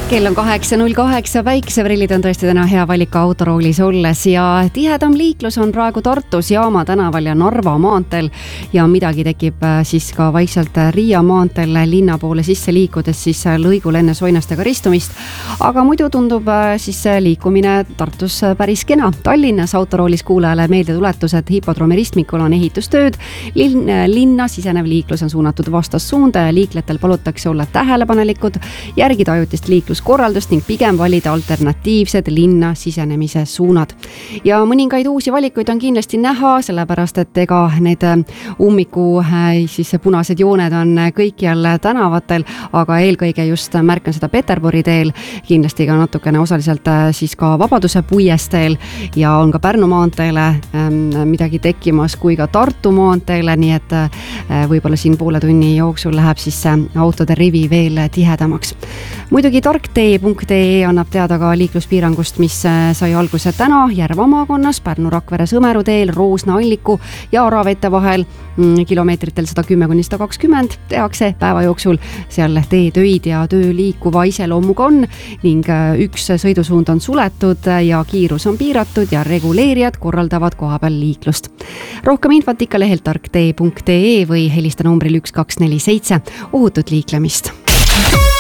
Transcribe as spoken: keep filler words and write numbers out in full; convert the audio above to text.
Kell on kaheksa null kaheksa, päikeseprillid on tõesti täna hea valik autoroolis olles ja tihedam liiklus on praegu Tartus Jaama tänaval ja Narva maanteel ja midagi tekib siis ka vaikselt Riia maanteel linna poole sisse liikudes siis lõigul enne Soinastega ristumist. Aga muidu tundub siis liikumine Tartus päris kena. Tallinnas autoroolis kuulajale meeldetuletus, et hipodroomi ristmikul on ehitustööd. Linna sisenev liiklus on suunatud vastassuunda ja liikletel palutakse olla tähelepanelikud, järgida ajutist liiklus korraldust ning pigem valida alternatiivsed linna sisenemise suunad. Ja mõningaid uusi valikuid on kindlasti näha, sellepärast et ega need ummiku siis punased jooned on kõikjal tänavatel, aga eelkõige just märkan seda Peterburi teel, kindlasti ka natukene osaliselt siis ka Vabaduse puiesteel ja on ka Pärnu maanteele midagi tekkimas kui ka Tartu maanteele, nii et võib-olla siin poole tunni jooksul läheb siis autode rivi veel tihedamaks. Muidugi tarktee punkt ee annab teada ka liikluspiirangust, mis sai alguse täna Järva maakonnas, Pärnu Rakvere Sõmeru teel, Roosna Alliku ja Aravete vahel kilomeetritel sada kümme kuni sada kakskümmend tehakse päeva jooksul. Seal teetöid ja töö liikuva iseloomuga on ning üks sõidusuund on suletud ja kiirus on piiratud ja reguleerijad korraldavad kohapeal liiklust. Rohkem infot ikka lehelt tarktee punkt ee või helista numbril üks kaks neli seitse. Ohutut liiklemist!